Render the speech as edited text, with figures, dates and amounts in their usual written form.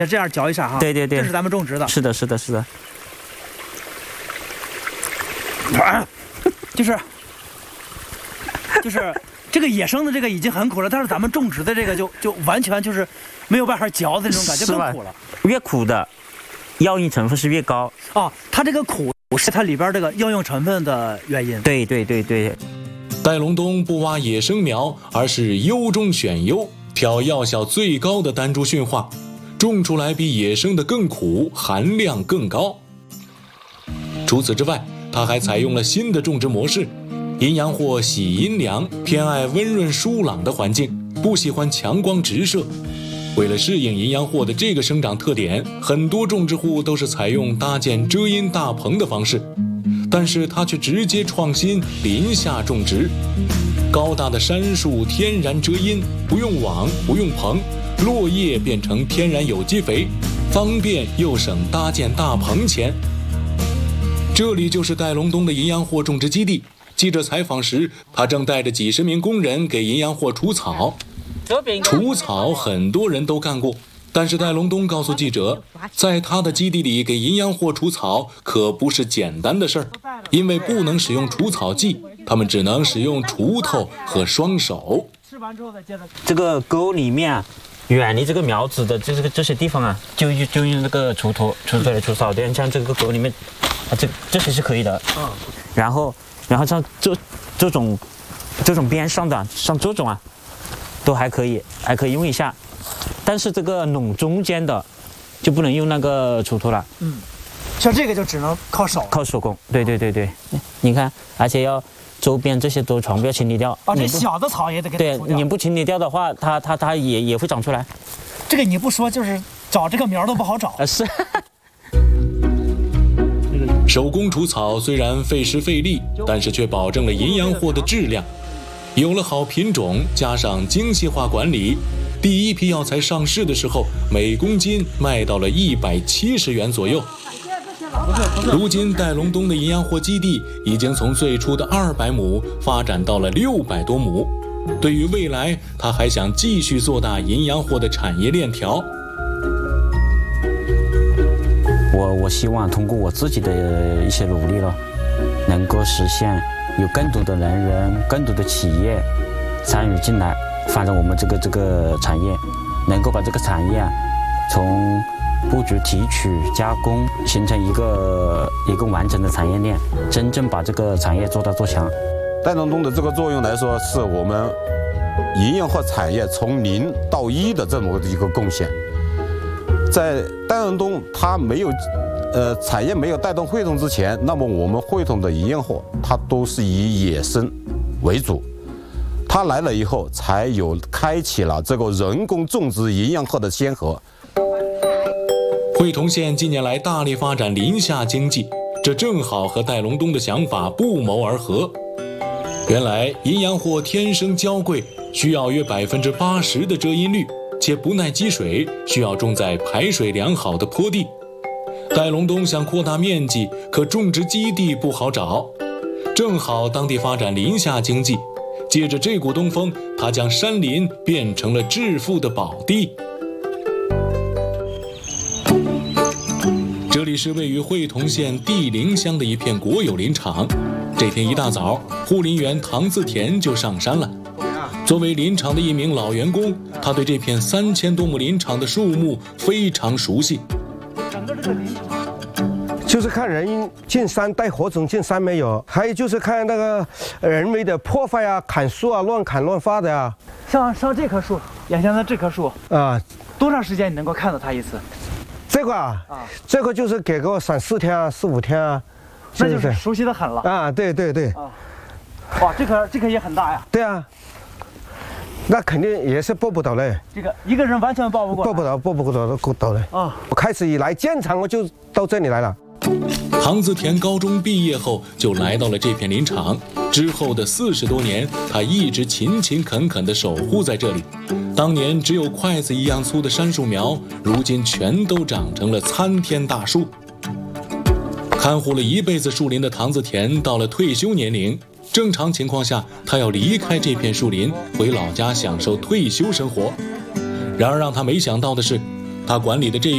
这样嚼一下哈。 对对对， 这是咱们种植的。 是的，是的，是的。 就是这个野生的这个已经很苦了，但是咱们种植的这个就完全就是没有办法嚼的那种感觉，更苦了。 越苦的药用成分是越高。 哦，它这个苦是它里边这个药用成分的原因。 对对对对。 戴龙东不挖野生苗，而是优中选优，挑药效最高的单株驯化，种出来比野生的更苦，含量更高。除此之外，他还采用了新的种植模式，阴阳货喜阴凉，偏爱温润疏朗的环境，不喜欢强光直射。为了适应阴阳货的这个生长特点，很多种植户都是采用搭建遮阴大棚的方式。但是他却直接创新林下种植，高大的杉树天然遮阴，不用网不用棚，落叶变成天然有机肥，方便又省搭建大棚钱。这里就是戴龙东的银阳货种植基地。记者采访时，他正带着几十名工人给银阳货除草。除草很多人都干过，但是戴龙东告诉记者，在他的基地里给银阳货除草可不是简单的事儿，因为不能使用除草剂，他们只能使用锄头和双手。 这个沟里面远离这个苗子的这些地方啊，就用那个锄头来除草的。像这个沟里面啊，这些是可以的。然后像这种边上的像这种啊，都还可以用一下。但是这个垄中间的就不能用那个锄头了。 像这个就只能靠手工。 对，你看，而且要周边这些都全部要清理掉。 这小的草也得给它除掉。 对，你不清理掉的话，它也会长出来。 这个你不说，就是找这个苗都不好找。 是。 手工除草虽然费时费力，但是却保证了银阳货的质量。有了好品种，加上精细化管理，第一批药材上市的时候，每公斤卖到了170元左右。如今戴龙东的银阳货基地已经从最初的200亩发展到了600多亩。对于未来，他还想继续做大银阳货的产业链条。 我希望通过我自己的一些努力了，能够实现有更多的人、更多的企业参与进来，发展我们这个产业，能够把这个产业从布局、提取、加工，形成一个完整的产业链，真正把这个产业做大做强。 戴龙东的这个作用来说，是我们银阳货产业从0到1的这么一个贡献。在戴龙东它没有产业没有带动汇通之前，那么我们汇通的银阳货它都是以野生为主。它来了以后，才有开启了这个人工种植银阳货的先河。 汇通县近年来大力发展林下经济，这正好和戴龙东的想法不谋而合。原来银阳货天生娇贵，需要约80%的遮阴率，且不耐积水，需要种在排水良好的坡地。戴龙东想扩大面积，可种植基地不好找，正好当地发展林下经济，借着这股东风，他将山林变成了致富的宝地。这里是位于汇通县地灵乡的一片国有林场。这天一大早，护林员唐自田就上山了。作为林场的一名老员工，他对这片3000多亩林场的树木非常熟悉。 就是看人进山带火种进山没有，还有就是看那个人为的破坏啊、砍树啊、乱砍乱伐的呀。 像这棵树，眼前的这棵树啊， 多长时间你能够看到它一次？ 这个这个就是给个3、4天啊、4、5天啊， 那就是熟悉的很了啊。对。 哇，这棵也很大呀。 对啊，那肯定也是抱不倒嘞。 这个一个人完全抱不过来。 抱不倒嘞啊！我开始以来建厂我就到这里来了。 唐自田高中毕业后就来到了这片林场，之后的40多年，他一直勤勤恳恳地守护在这里。当年只有筷子一样粗的杉树苗，如今全都长成了参天大树。看护了一辈子树林的唐自田到了退休年龄，正常情况下他要离开这片树林，回老家享受退休生活。然而让他没想到的是，他管理的这